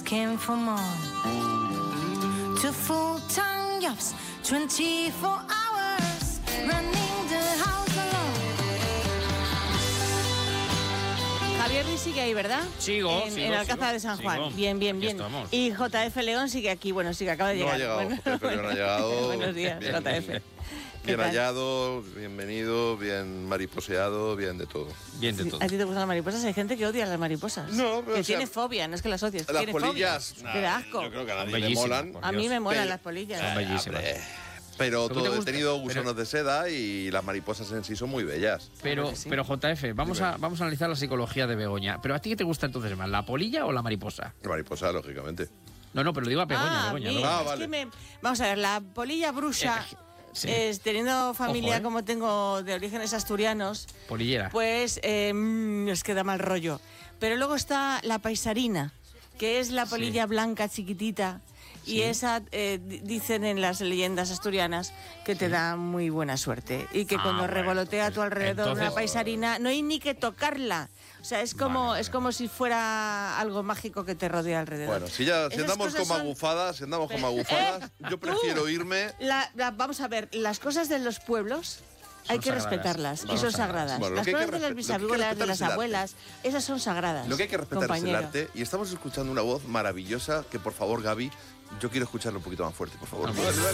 working for more. 2 full-time jobs, 24 hours, running the house alone. Javier Ruiz sigue ahí, ¿verdad? Sigo. En Alcázar de San Juan. Bien. Estamos. Y JF León sigue aquí. Bueno, sí que acaba de llegar. No ha llegado, JF León ha llegado. Buenos días, bien, JF. Bien hallado, bienvenido, bien mariposeado, bien de todo. Bien de todo. ¿A ti te gustan las mariposas? Hay gente que odia las mariposas. No, pero que o sea, tiene fobia, no es que las odies. Las tiene polillas, fobia. Qué asco. yo creo que a nadie Son le bellísimas, molan. por A mí Dios. me molan Pero- las polillas. Son bellísimas. Pero ¿Pero qué te he gusta? tenido gusanos de seda y las mariposas en sí son muy bellas. Pero JF, vamos a analizar la psicología de Begoña. ¿Pero a ti qué te gusta entonces más, la polilla o la mariposa? La mariposa, lógicamente. No, pero digo a Begoña. mira, ¿no? Ah, es vale. que vamos a ver, la polilla bruxa, sí. teniendo familia Ojo, ¿eh? como tengo de orígenes asturianos, Polillera. pues nos queda mal rollo. Pero luego está la paisarina, que es la polilla blanca chiquitita. Y esa, dicen en las leyendas asturianas, que te da muy buena suerte. Y que cuando bueno, revolotea a tu alrededor entonces- una paisarina, no hay ni que tocarla. O sea, es como, Vale. es como si fuera algo mágico que te rodea alrededor. Bueno, si Esas andamos cosas con son- magufadas, yo prefiero irme. Vamos a ver, las cosas de los pueblos hay que sagradas. respetarlas Vamos, y son sagradas. sagradas. Bueno, lo Las que hay que cosas de las lo que hay que bisabuelas, de respetar las es el arte. abuelas, esas son sagradas. Lo que hay que respetar es el compañero. arte. Y estamos escuchando una voz maravillosa que, por favor, Gaby, yo quiero escucharlo un poquito más fuerte, por favor.